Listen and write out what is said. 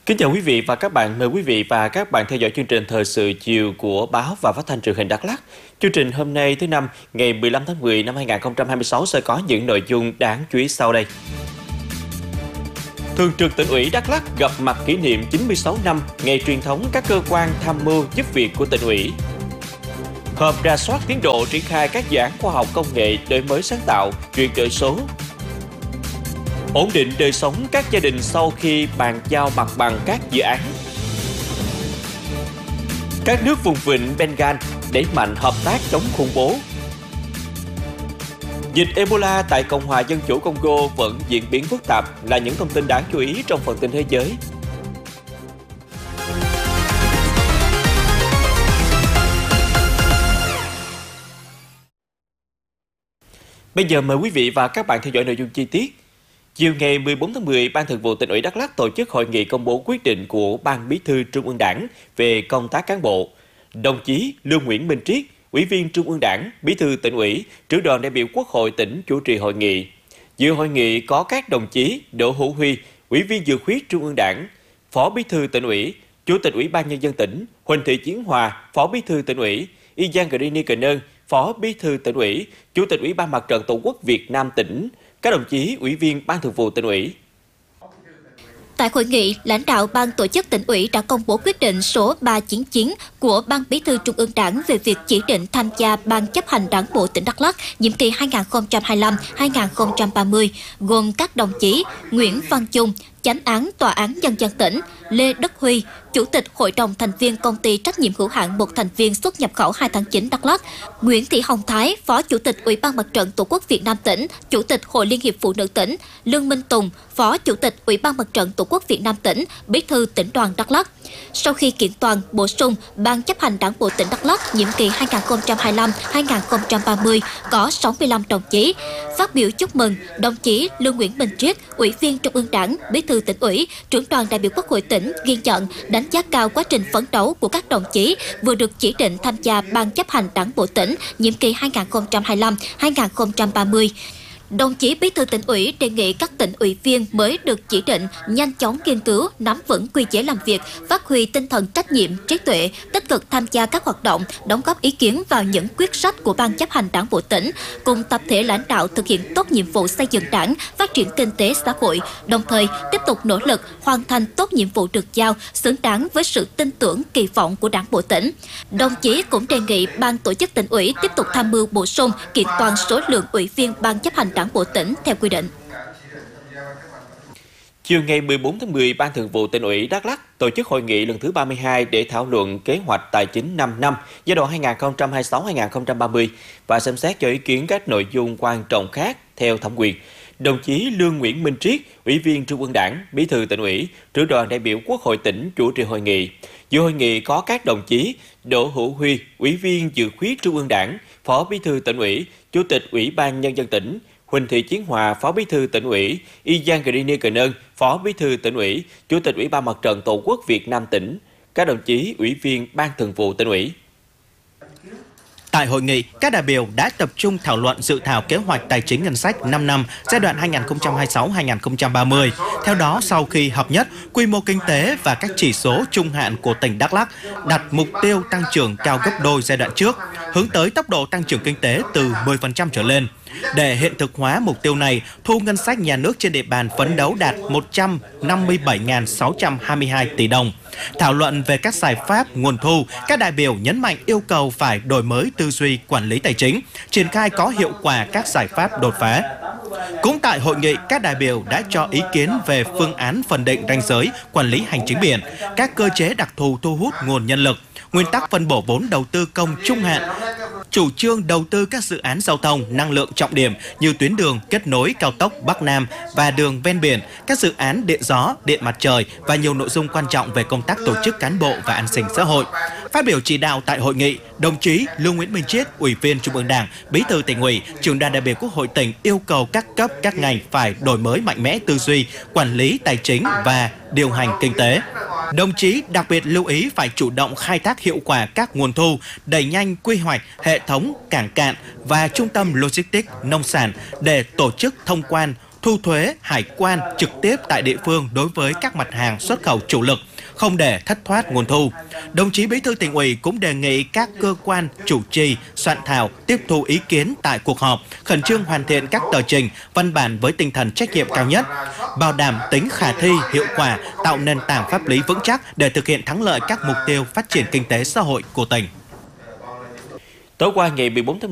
Kính chào quý vị và các bạn. Mời quý vị và các bạn theo dõi chương trình Thời sự chiều của Báo và Phát thanh Truyền hình Đắk Lắk. Chương trình hôm nay thứ Năm, ngày 15 tháng 10 năm 2026 sẽ có những nội dung đáng chú ý sau đây. Thường trực Tỉnh ủy Đắk Lắk gặp mặt kỷ niệm 96 năm ngày truyền thống các cơ quan tham mưu giúp việc của Tỉnh ủy. Họp rà soát tiến độ triển khai các dự án khoa học công nghệ, đổi mới sáng tạo, chuyển đổi số. Ổn định đời sống các gia đình sau khi bàn giao mặt bằng các dự án. Các nước vùng vịnh Bengal đẩy mạnh hợp tác chống khủng bố. Dịch Ebola tại Cộng hòa Dân chủ Congo vẫn diễn biến phức tạp là những thông tin đáng chú ý trong phần tin thế giới. Bây giờ mời quý vị và các bạn theo dõi nội dung chi tiết. Chiều ngày 14 tháng 10, Ban Thường vụ Tỉnh ủy Đắk Lắk tổ chức hội nghị công bố quyết định của Ban Bí thư Trung ương Đảng về công tác cán bộ. Đồng chí Lương Nguyễn Minh Triết, Ủy viên Trung ương Đảng, Bí thư Tỉnh ủy, Trưởng đoàn đại biểu Quốc hội tỉnh chủ trì hội nghị. Dự hội nghị có các đồng chí Đỗ Hữu Huy, Ủy viên Dự khuyết Trung ương Đảng, Phó Bí thư Tỉnh ủy, Chủ tịch Ủy ban Nhân dân tỉnh, Huỳnh Thị Chiến Hòa, Phó Bí thư Tỉnh ủy, Ijan Grini Cờ Nơn, Phó Bí thư Tỉnh ủy, Chủ tịch Ủy ban Mặt trận Tổ quốc Việt Nam tỉnh, các đồng chí Ủy viên Ban Thường vụ Tỉnh ủy. Tại hội nghị, lãnh đạo Ban tổ chức Tỉnh ủy đã công bố quyết định số 399 của Ban Bí thư Trung ương Đảng về việc chỉ định tham gia Ban chấp hành Đảng bộ tỉnh Đắk Lắk nhiệm kỳ 2025-2030, gồm các đồng chí Nguyễn Văn Chung, Chánh án Tòa án Nhân dân tỉnh, Lê Đức Huy, Chủ tịch Hội đồng thành viên Công ty trách nhiệm hữu hạn một thành viên xuất nhập khẩu 2 tháng 9 Đắk Lắk, Nguyễn Thị Hồng Thái, Phó Chủ tịch Ủy ban Mặt trận Tổ quốc Việt Nam tỉnh, Chủ tịch Hội Liên hiệp Phụ nữ tỉnh, Lương Minh Tùng, Phó Chủ tịch Ủy ban Mặt trận Tổ quốc Việt Nam tỉnh, Bí thư Tỉnh đoàn Đắk Lắk. Sau khi kiện toàn, bổ sung, Ban chấp hành Đảng bộ tỉnh Đắk Lắk nhiệm kỳ 2025-2030 có 65 đồng chí. Phát biểu chúc mừng, đồng chí Lương Nguyễn Minh Triết, Ủy viên Trung ương Đảng, Bí thư Tỉnh ủy, Trưởng đoàn đại biểu Quốc hội tỉnh ghi nhận, đánh giá cao quá trình phấn đấu của các đồng chí vừa được chỉ định tham gia Ban chấp hành Đảng bộ tỉnh nhiệm kỳ 2025-2030. Đồng chí Bí thư Tỉnh ủy đề nghị các tỉnh ủy viên mới được chỉ định nhanh chóng nghiên cứu, nắm vững quy chế làm việc, phát huy tinh thần trách nhiệm, trí tuệ, tích cực tham gia các hoạt động, đóng góp ý kiến vào những quyết sách của Ban chấp hành Đảng bộ tỉnh, cùng tập thể lãnh đạo thực hiện tốt nhiệm vụ xây dựng Đảng, phát triển kinh tế xã hội, đồng thời tiếp tục nỗ lực hoàn thành tốt nhiệm vụ được giao, xứng đáng với sự tin tưởng, kỳ vọng của Đảng bộ tỉnh. Đồng chí cũng đề nghị Ban tổ chức Tỉnh ủy tiếp tục tham mưu bổ sung, kiện toàn số lượng ủy viên Ban chấp hành Đảng bộ tỉnh theo quy định. Chiều ngày 14 tháng 10, Ban Thường vụ Tỉnh ủy Đắk Lắk tổ chức hội nghị lần thứ 32 để thảo luận kế hoạch tài chính 5 năm giai đoạn 2026-2030 và xem xét cho ý kiến các nội dung quan trọng khác theo thẩm quyền. Đồng chí Lương Nguyễn Minh Triết, Ủy viên Trung ương Đảng, Bí thư Tỉnh ủy, Trưởng đoàn đại biểu Quốc hội tỉnh chủ trì hội nghị. Dự hội nghị có các đồng chí Đỗ Hữu Huy, Ủy viên Dự khuyết Trung ương Đảng, Phó Bí thư Tỉnh ủy, Chủ tịch Ủy ban Nhân dân tỉnh, Huỳnh Thị Chiến Hòa, Phó Bí thư Tỉnh ủy, Ijan Grini Cờ Nơn, Phó Bí thư Tỉnh ủy, Chủ tịch Ủy ban Mặt trận Tổ quốc Việt Nam tỉnh, các đồng chí Ủy viên Ban Thường vụ Tỉnh ủy. Tại hội nghị, các đại biểu đã tập trung thảo luận dự thảo kế hoạch tài chính ngân sách 5 năm giai đoạn 2026-2030. Theo đó, sau khi hợp nhất, quy mô kinh tế và các chỉ số trung hạn của tỉnh Đắk Lắk đặt mục tiêu tăng trưởng cao gấp đôi giai đoạn trước, hướng tới tốc độ tăng trưởng kinh tế từ 10% trở lên. Để hiện thực hóa mục tiêu này, thu ngân sách nhà nước trên địa bàn phấn đấu đạt 157.622 tỷ đồng. Thảo luận về các giải pháp nguồn thu, các đại biểu nhấn mạnh yêu cầu phải đổi mới tư duy quản lý tài chính, triển khai có hiệu quả các giải pháp đột phá. Cũng tại hội nghị, các đại biểu đã cho ý kiến về phương án phân định ranh giới quản lý hành chính biển, các cơ chế đặc thù thu hút nguồn nhân lực, nguyên tắc phân bổ vốn đầu tư công trung hạn, chủ trương đầu tư các dự án giao thông năng lượng trọng điểm như tuyến đường kết nối cao tốc Bắc Nam và đường ven biển, các dự án điện gió, điện mặt trời và nhiều nội dung quan trọng về công tác tổ chức cán bộ và an sinh xã hội. Phát biểu chỉ đạo tại hội nghị, đồng chí Lương Nguyễn Minh Triết, Ủy viên Trung ương Đảng, Bí thư Tỉnh ủy, Trưởng đoàn đại biểu Quốc hội tỉnh yêu cầu các cấp các ngành phải đổi mới mạnh mẽ tư duy, quản lý tài chính và điều hành kinh tế. Đồng chí đặc biệt lưu ý phải chủ động khai thác hiệu quả các nguồn thu, đẩy nhanh quy hoạch hệ thống cảng cạn và trung tâm logistics nông sản để tổ chức thông quan thu thuế, hải quan trực tiếp tại địa phương đối với các mặt hàng xuất khẩu chủ lực, không để thất thoát nguồn thu. Đồng chí Bí thư Tỉnh ủy cũng đề nghị các cơ quan chủ trì, soạn thảo tiếp thu ý kiến tại cuộc họp, khẩn trương hoàn thiện các tờ trình, văn bản với tinh thần trách nhiệm cao nhất, bảo đảm tính khả thi, hiệu quả, tạo nền tảng pháp lý vững chắc để thực hiện thắng lợi các mục tiêu phát triển kinh tế xã hội của tỉnh. Tối qua ngày 14 tháng